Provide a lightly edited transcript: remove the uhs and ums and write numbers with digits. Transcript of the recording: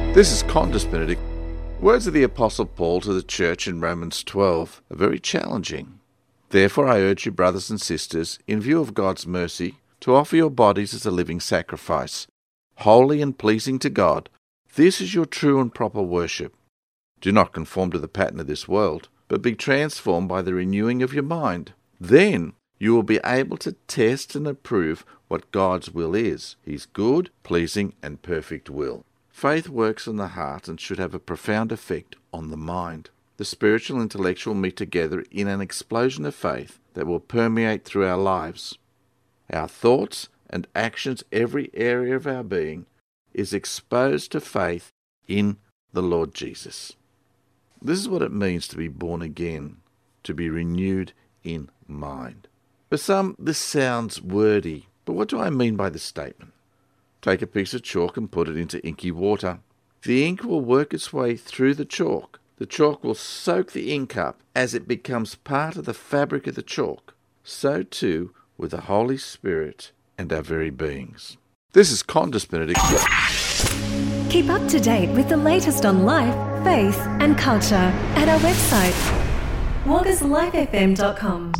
This is Qantas Benedict. Words of the Apostle Paul to the church in Romans 12 are very challenging. Therefore I urge you, brothers and sisters, in view of God's mercy, to offer your bodies as a living sacrifice, holy and pleasing to God. This is your true and proper worship. Do not conform to the pattern of this world, but be transformed by the renewing of your mind. Then you will be able to test and approve what God's will is, His good, pleasing, and perfect will. Faith works in the heart and should have a profound effect on the mind. The spiritual and intellectual meet together in an explosion of faith that will permeate through our lives. Our thoughts and actions, every area of our being, is exposed to faith in the Lord Jesus. This is what it means to be born again, to be renewed in mind. For some, this sounds wordy, but what do I mean by this statement? Take a piece of chalk and put it into inky water. The ink will work its way through the chalk. The chalk will soak the ink up as it becomes part of the fabric of the chalk. So too with the Holy Spirit and our very beings. This is Qantas Benedict. Keep up to date with the latest on life, faith and culture at our website, waugaslifefm.com.